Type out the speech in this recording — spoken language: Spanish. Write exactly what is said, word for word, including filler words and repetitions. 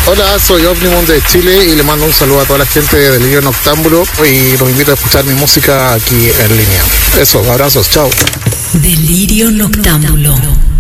Hola, soy Omnimon de Chile y le mando un saludo a toda la gente de Delirio Noctámbulo y los invito a escuchar mi música aquí en línea. Eso, abrazos, chao. Delirio Noctámbulo.